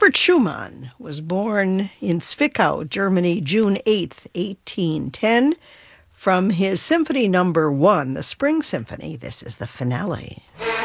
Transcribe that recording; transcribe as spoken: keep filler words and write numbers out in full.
Robert Schumann was born in Zwickau, Germany, June eighth, eighteen ten. From his Symphony Number One, the Spring Symphony, this is the finale.